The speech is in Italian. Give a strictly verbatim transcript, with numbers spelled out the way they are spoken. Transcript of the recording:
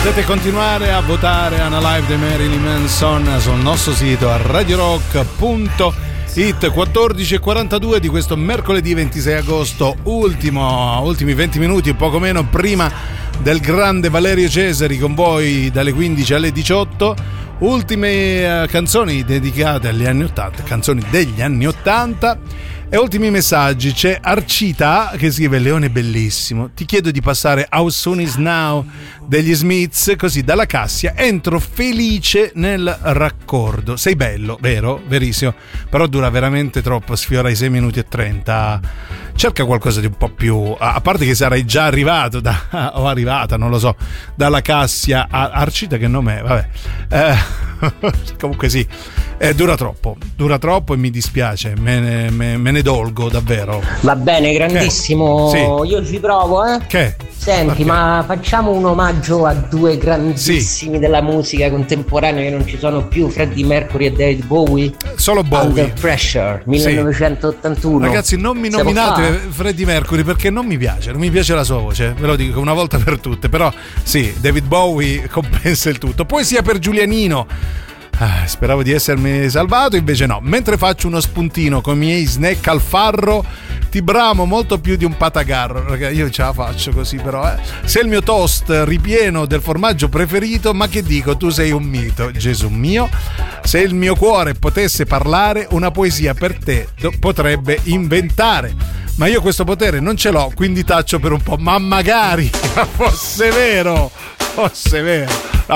Potete continuare a votare Unalive di Marilyn Manson sul nostro sito a radio rock punto it. quattordici e quarantadue di questo mercoledì ventisei agosto, ultimo, ultimi venti minuti, poco meno prima del grande Valerio Cesari con voi dalle quindici alle diciotto. Ultime uh, canzoni dedicate agli anni ottanta, canzoni degli anni ottanta. E ultimi messaggi. C'è Arcita che scrive: Leone bellissimo, ti chiedo di passare How Soon Is Now degli Smiths, così dalla Cassia entro felice nel raccordo. Sei bello, vero? Verissimo, però dura veramente troppo, sfiora i sei minuti e trenta. Cerca qualcosa di un po' più, a parte che sarai già arrivato da, o arrivata, non lo so, dalla Cassia a Arcita, che nome è? Vabbè, eh, comunque sì, eh, dura troppo, dura troppo e mi dispiace, me ne, me, me ne dolgo davvero. Va bene, grandissimo. Sì. Io ci provo, eh. Che? Senti, okay. Ma facciamo un omaggio a due grandissimi sì. della musica contemporanea che non ci sono più, Freddie Mercury e David Bowie. Solo Bowie. Under Pressure, millenovecentottantuno. Sì. Ragazzi, non mi nominate Freddie Mercury perché non mi piace, non mi piace la sua voce, ve lo dico una volta per tutte, però sì, David Bowie compensa il tutto. Poesia per Giulianino. Ah, speravo di essermi salvato, invece no. Mentre faccio uno spuntino con i miei snack al farro, ti bramo molto più di un patagarro. Ragazzi, io ce la faccio così, però eh. Sei il mio toast ripieno del formaggio preferito, ma che dico, tu sei un mito, Gesù mio. Se il mio cuore potesse parlare, una poesia per te potrebbe inventare. Ma io questo potere non ce l'ho, quindi taccio per un po'. Ma magari fosse vero, fosse vero. No,